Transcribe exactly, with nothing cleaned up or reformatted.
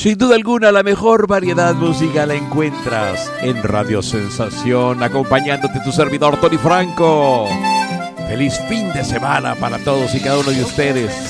Sin duda alguna, la mejor variedad musical la encuentras en Radio Sensación, acompañándote tu servidor Tony Franco. Feliz fin de semana para todos y cada uno de ustedes.